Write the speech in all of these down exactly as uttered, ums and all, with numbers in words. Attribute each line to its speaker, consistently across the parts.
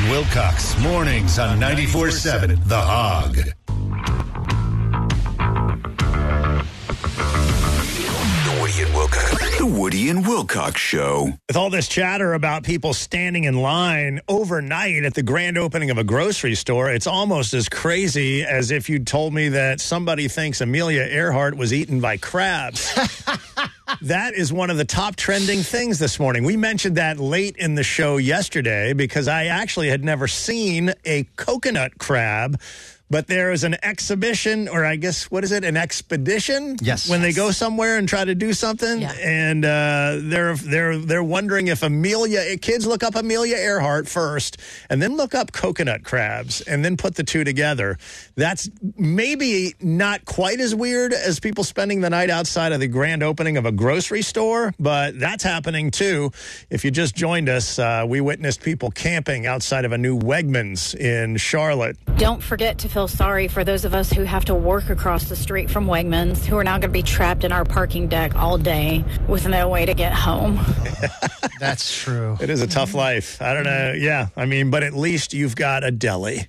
Speaker 1: Wilcox, mornings on ninety-four seven The Hog.
Speaker 2: The Woody and Wilcox. The Woody and Wilcox Show.
Speaker 3: With all this chatter about people standing in line overnight at the grand opening of a grocery store, it's almost as crazy as if you told me that somebody thinks Amelia Earhart was eaten by crabs. That is one of the top trending things this morning. We mentioned that late in the show yesterday because I actually had never seen a coconut crab. But there is an exhibition, or I guess, what is it, an expedition?
Speaker 4: Yes.
Speaker 3: When
Speaker 4: yes.
Speaker 3: they go somewhere and try to do something.
Speaker 5: Yeah.
Speaker 3: And uh, they're they're they're wondering if Amelia, kids look up Amelia Earhart first, and then look up coconut crabs, and then put the two together. That's maybe not quite as weird as people spending the night outside of the grand opening of a grocery store, but that's happening too. If you just joined us, uh, we witnessed people camping outside of a new Wegmans in Charlotte.
Speaker 5: Don't forget to feel sorry for those of us who have to work across the street from Wegmans, who are now going to be trapped in our parking deck all day with no way to get home.
Speaker 4: That's true.
Speaker 3: It is a tough life. I don't know. Yeah, I mean, but at least you've got a deli.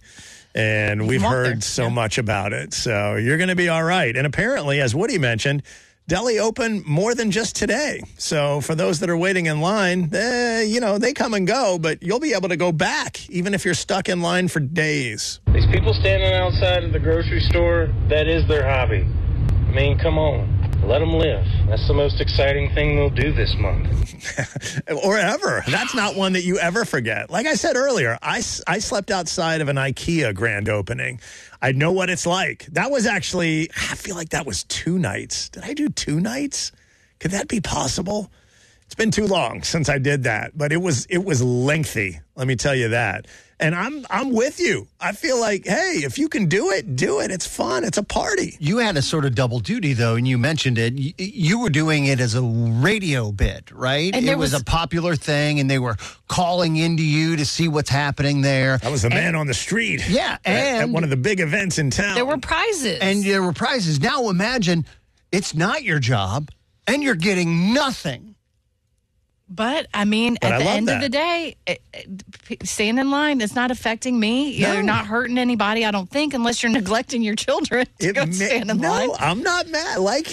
Speaker 3: And we've
Speaker 5: walk
Speaker 3: heard
Speaker 5: there.
Speaker 3: so
Speaker 5: Yeah.
Speaker 3: much about it. So you're going to be all right. And apparently, as Woody mentioned, deli open more than just today. So for those that are waiting in line, eh, you know, they come and go, but you'll be able to go back, even if you're stuck in line for days.
Speaker 6: These people standing outside of the grocery store, that is their hobby. I mean, come on. Let them live. That's the most exciting thing they'll do this month.
Speaker 3: Or ever. That's not one that you ever forget. Like I said earlier, I, I slept outside of an IKEA grand opening. I know what it's like. That was actually, I feel like that was two nights. Did I do two nights? Could that be possible? It's been too long since I did that, but it was it was lengthy. Let me tell you that. And I'm I'm with you. I feel like, hey, if you can do it, do it. It's fun. It's a party.
Speaker 4: You had a sort of double duty, though, and you mentioned it. You, you were doing it as a radio bit, right?
Speaker 5: And
Speaker 4: it
Speaker 5: there
Speaker 4: was,
Speaker 5: was-
Speaker 4: a popular thing, and they were calling into you to see what's happening there.
Speaker 3: I was the man on the street.
Speaker 4: Yeah,
Speaker 3: at, at
Speaker 4: and-
Speaker 3: one of the big events in town.
Speaker 5: There were prizes.
Speaker 4: And there were prizes. Now imagine it's not your job, and you're getting nothing.
Speaker 7: But, I mean,
Speaker 3: But I
Speaker 7: at the
Speaker 3: love
Speaker 7: end
Speaker 3: that.
Speaker 7: of the day, it, it, staying in line is not affecting me.
Speaker 3: No.
Speaker 7: You're not hurting anybody, I don't think, unless you're neglecting your children to
Speaker 3: It
Speaker 7: go
Speaker 3: ma-
Speaker 7: stand in
Speaker 3: no,
Speaker 7: line.
Speaker 3: I'm not mad. Like